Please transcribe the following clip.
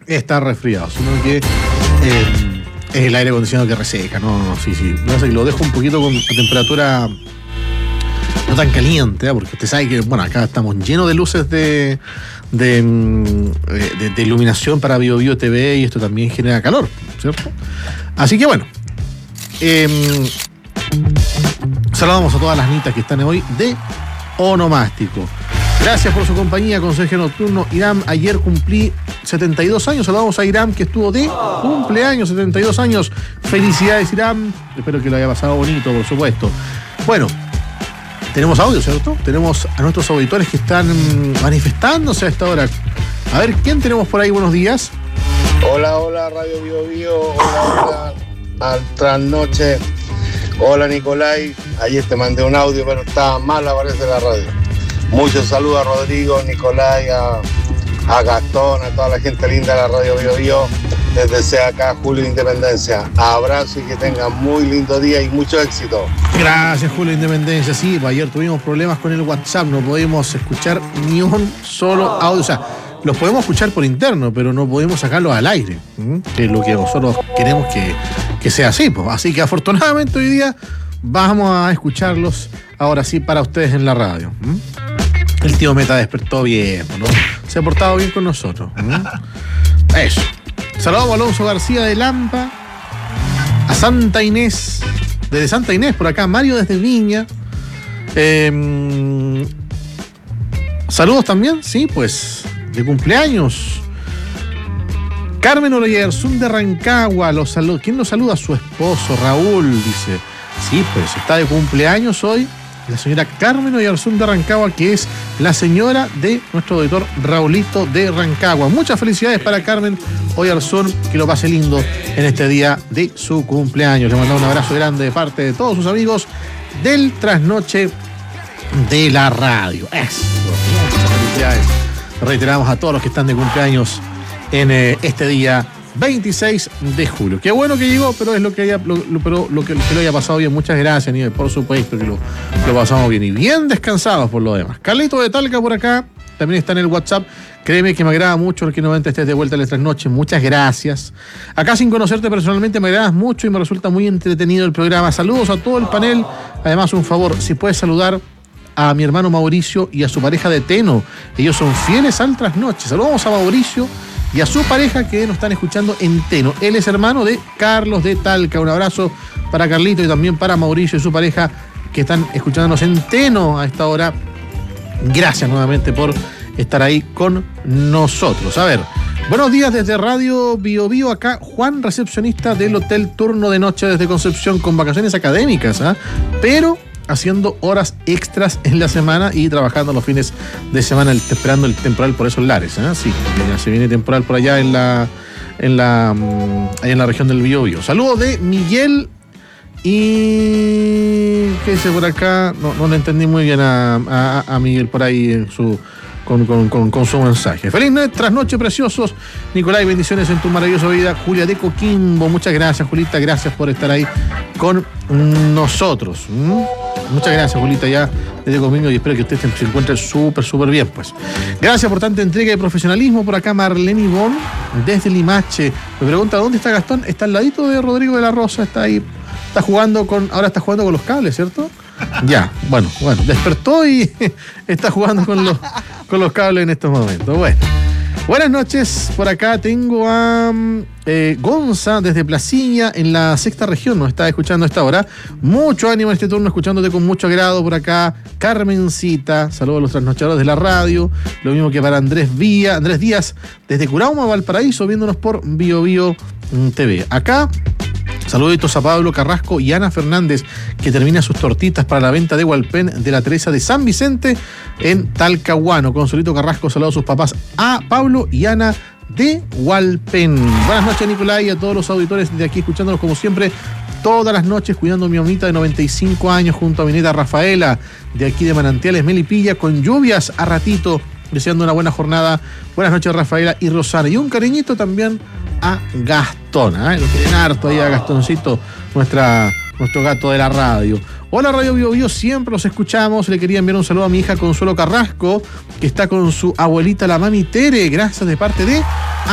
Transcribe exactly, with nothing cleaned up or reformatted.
está resfriado, sino que eh, es el aire acondicionado que reseca. No, no, sí, sí. Lo que lo dejo un poquito con temperatura no tan caliente, ¿eh? Porque usted sabe que, bueno, acá estamos llenos de luces de, de, de, de iluminación para Bio Bio T V y esto también genera calor, ¿cierto? Así que bueno, eh, saludamos a todas las nitas que están hoy de Onomástico. Gracias por su compañía, Conserje Nocturno. Iram, ayer cumplí setenta y dos años. Saludamos a Iram, que estuvo de cumpleaños, setenta y dos años. Felicidades, Iram. Espero que lo haya pasado bonito, por supuesto. Bueno, tenemos audio, ¿cierto? Tenemos a nuestros auditores que están manifestándose a esta hora. A ver, ¿quién tenemos por ahí? Buenos días. Hola, hola, Radio Bio Bio. Hola, hola, al trasnoche. Hola, Nicolai. Ayer te mandé un audio, pero estaba mal, aparece la radio. Muchos saludos a Rodrigo, Nicolai, a, a Gastón, a toda la gente linda de la Radio Bio Bio. Les deseo acá Julio Independencia. Abrazo y que tengan muy lindo día y mucho éxito. Gracias, Julio Independencia. Sí, pues ayer tuvimos problemas con el WhatsApp, no podemos escuchar ni un solo audio. O sea, los podemos escuchar por interno, pero no podemos sacarlos al aire, ¿m? Que es lo que nosotros queremos que, que sea así, pues. Así que afortunadamente hoy día vamos a escucharlos ahora sí para ustedes en la radio. ¿M? El tío Meta despertó bien, ¿no? Se ha portado bien con nosotros. ¿M? Eso. Saludamos a Alonso García de Lampa, a Santa Inés, desde Santa Inés por acá, Mario desde Viña. Eh, saludos también, sí, pues, de cumpleaños. Carmen Oyarzún de Rancagua, los saludos. ¿Quién nos saluda? Su esposo, Raúl, dice. Sí, pues, está de cumpleaños hoy la señora Carmen Oyarzún de Rancagua, que es la señora de nuestro auditor Raulito de Rancagua. Muchas felicidades para Carmen Oyarzún, que lo pase lindo en este día de su cumpleaños. Le mandamos un abrazo grande de parte de todos sus amigos del Trasnoche de la Radio. Eso, muchas felicidades. Reiteramos a todos los que están de cumpleaños en eh, este día veintiséis de julio. Qué bueno que llegó, pero es lo que haya, lo, lo, pero lo que, que lo haya pasado bien. Muchas gracias, Nieves, por supuesto que lo, lo pasamos bien y bien descansados por lo demás. Carlito de Talca por acá, también está en el WhatsApp. Créeme que me agrada mucho que nuevamente estés de vuelta en las trasnoches. Muchas gracias. Acá sin conocerte personalmente me agradas mucho y me resulta muy entretenido el programa. Saludos a todo el panel. Además, un favor, si puedes saludar a mi hermano Mauricio y a su pareja de Teno. Ellos son fieles al trasnoche. Saludos a Mauricio y a su pareja que nos están escuchando en Teno. Él es hermano de Carlos de Talca. Un abrazo para Carlito y también para Mauricio y su pareja que están escuchándonos en Teno a esta hora. Gracias nuevamente por estar ahí con nosotros. A ver, buenos días desde Radio Bio Bio. Acá Juan, recepcionista del Hotel Turno de Noche desde Concepción, con vacaciones académicas, ¿eh? Pero haciendo horas extras en la semana y trabajando los fines de semana, esperando el temporal por esos lares, ¿eh? Sí, ya se viene temporal por allá en la en la allá en la región del Bio Bio. Saludos de Miguel y ¿qué dice por acá? No, no le entendí muy bien a, a, a Miguel por ahí en su Con, con, con, con su mensaje. Feliz trasnoche, preciosos. Nicolai, bendiciones en tu maravillosa vida. Julia de Coquimbo, muchas gracias, Julita. Gracias por estar ahí con nosotros. ¿Mm? Muchas gracias, Julita, ya desde Coquimbo, y espero que usted se encuentre súper, súper bien, pues. Gracias por tanta entrega y profesionalismo. Por acá, Marlene Ivón, desde Limache. Me pregunta, ¿dónde está Gastón? Está al ladito de Rodrigo de la Rosa. Está ahí, está jugando con, ahora está jugando con los cables, ¿cierto? Ya, bueno, bueno, despertó y está jugando con los, con los cables en estos momentos. Bueno, buenas noches, por acá tengo a eh, Gonza desde Placiña en la sexta región, nos está escuchando a esta hora. Mucho ánimo en este turno, escuchándote con mucho agrado por acá. Carmencita, saludos a los trasnochadores de la radio. Lo mismo que para Andrés Vía, Andrés Díaz desde Curauma, Valparaíso, viéndonos por Bio Bio T V. Acá saluditos a Pablo Carrasco y Ana Fernández, que termina sus tortitas para la venta de Hualpén de la Teresa de San Vicente en Talcahuano. Consolito Carrasco, saludos a sus papás, a Pablo y Ana de Hualpén. Buenas noches, Nicolai, y a todos los auditores de aquí escuchándonos como siempre todas las noches, cuidando a mi mamita de noventa y cinco años junto a mi nieta Rafaela de aquí de Manantiales Melipilla, con lluvias a ratito, deseando una buena jornada. Buenas noches, Rafaela y Rosana, y un cariñito también a Gastón, ¿eh? Lo quieren harto ahí a Gastoncito, nuestra, nuestro gato de la radio. Hola, Radio Bio Bio, siempre los escuchamos. Le quería enviar un saludo a mi hija Consuelo Carrasco, que está con su abuelita, la mami Tere. Gracias de parte de